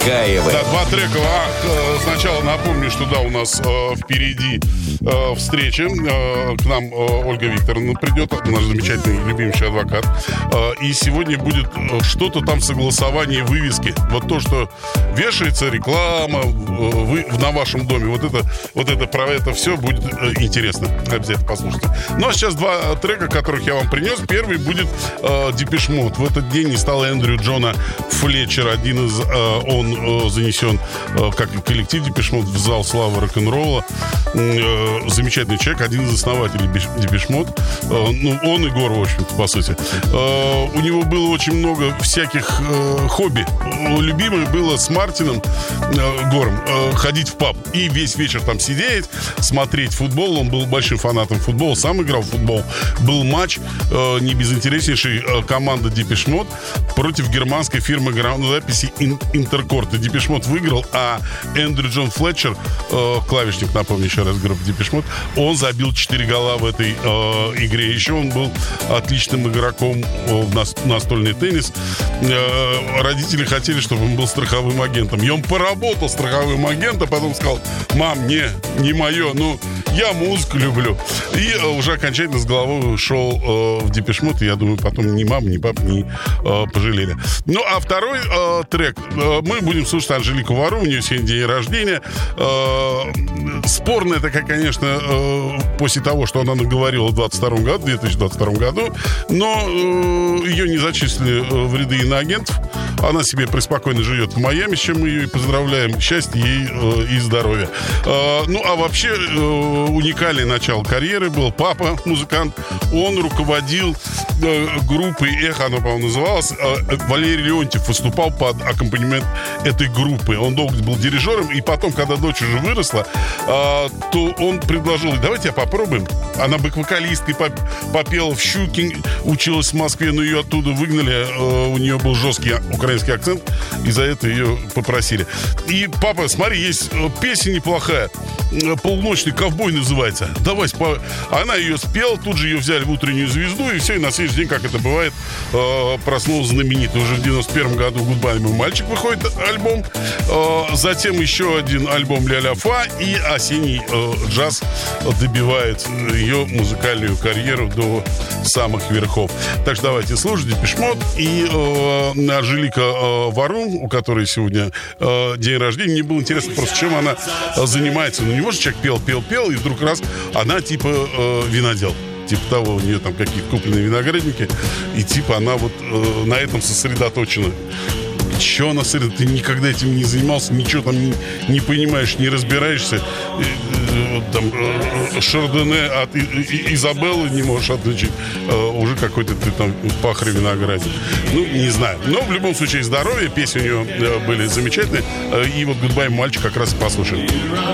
Гаевы. Да, два трека. Сначала напомню, что да, у нас впереди встреча. К нам Ольга Викторовна придет, наш замечательный любимый адвокат. И сегодня будет что-то там согласование вывески. Вот то, что вешается реклама на вашем доме. Вот это про это все будет интересно. Обязательно послушайте. Ну а сейчас два трека, которых я вам принес. Первый будет Депеш Мод. В этот день не стало Эндрю Джона Флетчера. Он занесен, как и коллектив Депеш Мод, в зал славы рок-н-ролла. Замечательный человек, один из основателей Депеш Мод. Он и Гор, в общем-то, по сути. У него было очень много всяких хобби. Любимое было с Мартином Гором ходить в паб и весь вечер там сидеть, смотреть футбол. Он был большим фанатом футбола, сам играл в футбол. Был матч не безинтереснейшей команды Депеш Мод против германской фирмы записи Интеркорд. И Депеш Мод выиграл, а Эндрю Джон Флетчер, клавишник, напомню еще раз, группы Депеш Мод, он забил 4 гола в этой игре. Еще он был отличным игроком в настольный теннис. Родители хотели, чтобы он был страховым агентом. И он поработал страховым агентом, потом сказал: мам, не мое, я музыку люблю. И уже окончательно с головой ушел в Депеш Мод. И я думаю, потом ни мама, ни папа не пожалели. Ну, а второй трек мы будем слушать Анжелику Варум. У нее сегодня день рождения. Спорно это, конечно, после того, что она наговорила в 2022 году, но ее не зачислили в ряды иноагентов. Она себе преспокойно живет в Майами, с чем мы ее и поздравляем. Счастья ей и здоровья. А вообще уникальное начало карьеры был. Папа, музыкант, он руководил группой «Эхо», она, по-моему, называлась. Валерий Леонтьев выступал под аккомпанемент этой группы. Он долго был дирижером, и потом, когда дочь уже выросла, то он предложил: давайте попробуем. Она бэк-вокалисткой попела в «Щуке», училась в Москве, но ее оттуда выгнали. У нее был жесткий украинский акцент, и за это ее попросили. И: папа, смотри, есть песня неплохая, «Полуночный ковбой» называется. Давай. Она ее спела, тут же ее взяли в «Утреннюю звезду», и все, и на следующий день, как это бывает, проснулся знаменитый. Уже в 91 году «Гудбай, мой мальчик» выходит альбом. Затем еще один альбом «Ля-ля-фа», и «Осенний джаз» добивает ее музыкальную карьеру до самых верхов. Так что давайте слушать Депеш Мод и Анжелика Варум, у которой сегодня день рождения. Мне было интересно просто, чем она занимается. Ну, не может человек пел, и вдруг раз она типа винодел. Типа того, у нее там какие-то купленные виноградники, и типа она вот на этом сосредоточена. Че она сосредоточена? Ты никогда этим не занимался, ничего там не понимаешь, не разбираешься. Там Шардоне от Изабеллы не можешь отличить. Уже какой-то ты там пахарь виноградник. Не знаю. Но в любом случае здоровье. Песни у нее были замечательные. И вот «Гудбай, мальчик» как раз и послушаем.